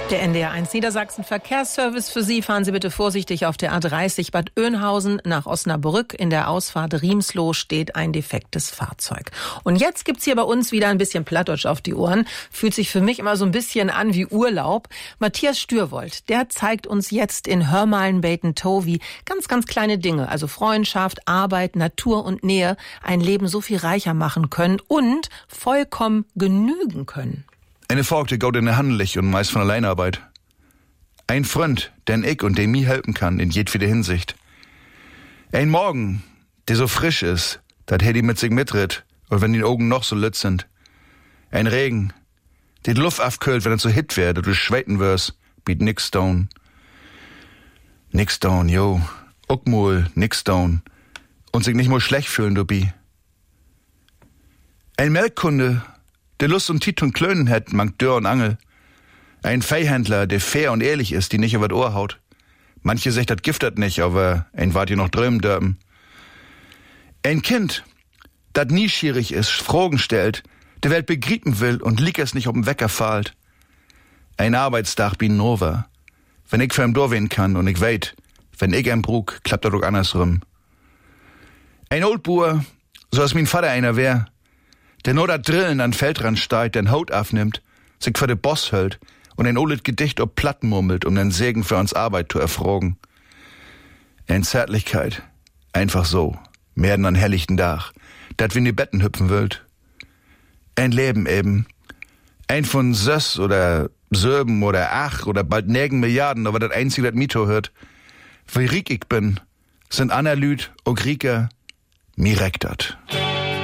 Der NDR1 Niedersachsen Verkehrsservice für Sie. Fahren Sie bitte vorsichtig auf der A30 Bad Oeynhausen nach Osnabrück. In der Ausfahrt Riemsloh steht ein defektes Fahrzeug. Und jetzt gibt's hier bei uns wieder ein bisschen Plattdeutsch auf die Ohren. Fühlt sich für mich immer so ein bisschen an wie Urlaub. Matthias Stürwold, der zeigt uns jetzt in Hörmalenbeten-Tow, ganz, ganz kleine Dinge, also Freundschaft, Arbeit, Natur und Nähe, ein Leben so viel reicher machen können und vollkommen genügen können. Eine Volk, die geht in der Handelig und meist von Alleinarbeit. Ein Freund, den ich und dem mir helfen kann in jedwede Hinsicht. Ein Morgen, der so frisch ist, dat hätt die mit sich mitritt, und wenn die Augen noch so lütt sind. Ein Regen, der die Luft aufkühlt, wenn es so hit wär, dat du schweiten wirst, biet nix down. Nix down, jo. Uckmol, nix down. Und sich nicht mal schlecht fühlen, du bi. Ein Melkkunde, der Lust und Tit und Klönen hat, mangt Dörr und Angel. Ein Viehhändler, der fair und ehrlich ist, die nicht über das Ohr haut. Manche sagt, das giftet nicht, aber ein wart ihr noch drömen dürfen. Ein Kind, dat nieschierig ist, Fragen stellt, der Welt begrieben will und liegt es nicht auf dem Wecker fahlt. Ein Arbeitstag bin Nova. Wenn ich für ihm durchwehen kann und ich weit, wenn ich ihm brug, klappt er doch andersrum. Ein Oldbuhr, so als mein Vater einer wär, der nur dat Drillen an Feldrand steigt, den Haut aufnimmt, sich für den Boss hält und ein olet Gedicht ob Platten murmelt, um den Segen für uns Arbeit zu erfragen. Ein Zärtlichkeit, einfach so, mehr denn an helllichten Dach, dat wir in die Betten hüpfen wollt. Ein Leben eben, ein von Söss oder Söben oder Ach oder bald nägen Milliarden, aber das einzige, dat Mito hört, wie riek ich bin, sind Analyt und Grieker, mir reckt dat.